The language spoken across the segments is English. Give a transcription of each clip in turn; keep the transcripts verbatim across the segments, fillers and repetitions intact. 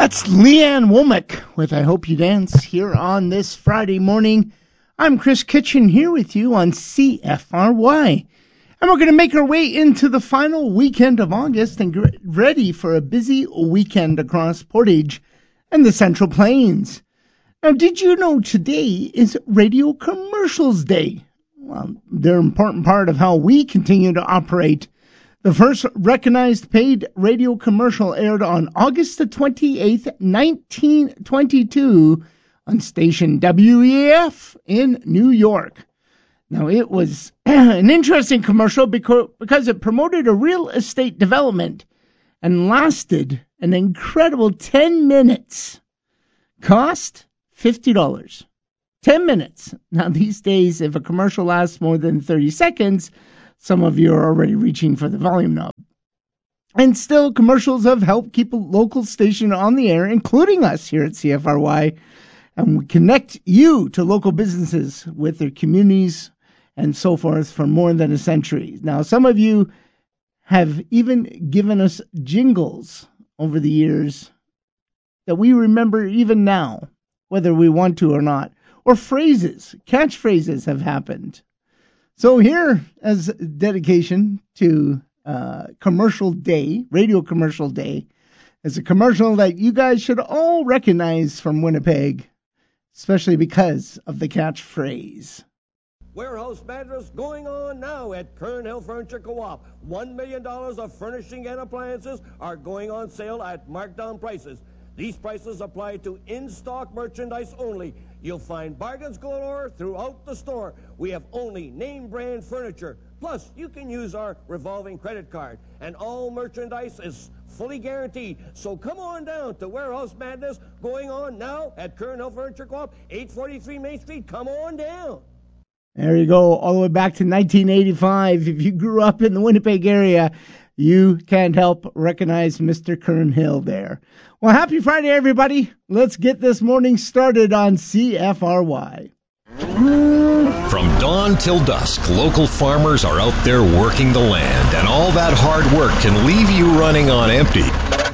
That's Leanne Womack with I Hope You Dance here on this Friday morning. I'm Chris Kitchen here with you on C F R Y. And we're going to make our way into the final weekend of August and get ready for a busy weekend across Portage and the Central Plains. Now, did you know today is Radio Commercials Day? Well, they're an important part of how we continue to operate. The first recognized paid radio commercial aired on August the twenty-eighth, nineteen twenty-two on station W E F in New York. Now, it was an interesting commercial because, because it promoted a real estate development and lasted an incredible ten minutes. Cost fifty dollars. ten minutes. Now, these days, if a commercial lasts more than thirty seconds, some of you are already reaching for the volume knob. And still, commercials have helped keep a local station on the air, including us here at C F R Y, and we connect you to local businesses with their communities and so forth for more than a century. Now, some of you have even given us jingles over the years that we remember even now, whether we want to or not, or phrases, catchphrases have happened. So here, as dedication to uh, Commercial Day, Radio Commercial Day, is a commercial that you guys should all recognize from Winnipeg, especially because of the catchphrase. Warehouse Madness going on now at Kern Hill Furniture Co-op. One million dollars of furnishing and appliances are going on sale at markdown prices. These prices apply to in-stock merchandise only. You'll find bargains galore throughout the store. We have only name brand furniture. Plus, you can use our revolving credit card. And all merchandise is fully guaranteed. So come on down to Warehouse Madness going on now at Kern Hill Furniture Co-op, eight forty-three Main Street. Come on down. There you go, all the way back to nineteen eighty-five. If you grew up in the Winnipeg area, you can't help recognize Mister Kern Hill there. Well, happy Friday, everybody. Let's get this morning started on C F R Y. From dawn till dusk, local farmers are out there working the land, and all that hard work can leave you running on empty.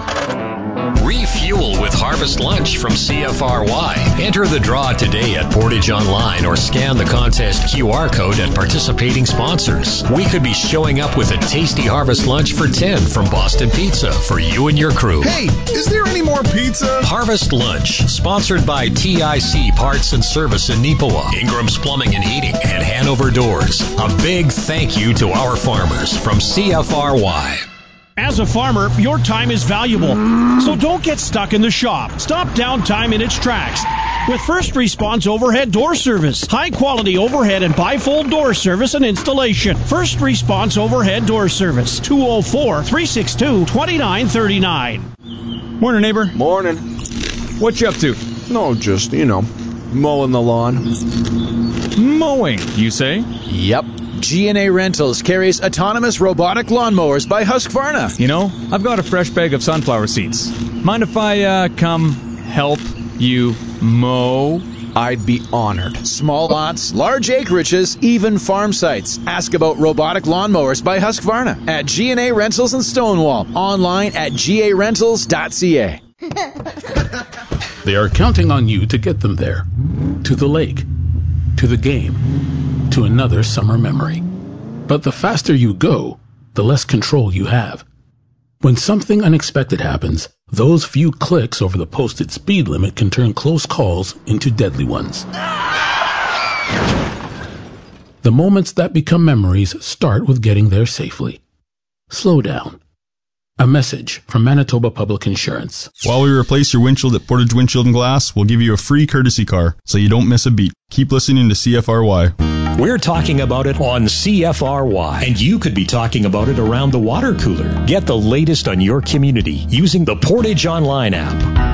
Refuel with Harvest Lunch from C F R Y. Enter the draw today at Portage Online or scan the contest Q R code at participating sponsors. We could be showing up with a tasty Harvest Lunch for ten from Boston Pizza for you and your crew. Hey, is there any more pizza? Harvest Lunch, sponsored by T I C Parts and Service in Neepawa, Ingram's Plumbing and Heating, and Hanover Doors. A big thank you to our farmers from C F R Y. As a farmer, your time is valuable, so don't get stuck in the shop. Stop downtime in its tracks with First Response Overhead Door Service. High-quality overhead and bifold door service and installation. First Response Overhead Door Service, two oh four, three six two, two nine three nine. Morning, neighbor. Morning. What you up to? No, just, you know, mowing the lawn. Mowing, you say? Yep. G and A Rentals carries autonomous robotic lawnmowers by Husqvarna. You know, I've got a fresh bag of sunflower seeds. Mind if I uh, come help you mow? I'd be honored. Small lots, large acreages, even farm sites. Ask about robotic lawnmowers by Husqvarna at G and A Rentals in Stonewall. Online at g a rentals dot c a. They are counting on you to get them there. To the lake. To the game. To another summer memory. But the faster you go, the less control you have. When something unexpected happens, those few clicks over the posted speed limit can turn close calls into deadly ones. The moments that become memories start with getting there safely. Slow down. A message from Manitoba Public Insurance. While we replace your windshield at Portage Windshield and Glass, we'll give you a free courtesy car so you don't miss a beat. Keep listening to C F R Y. We're talking about it on C F R Y, and you could be talking about it around the water cooler. Get the latest on your community using the Portage Online app.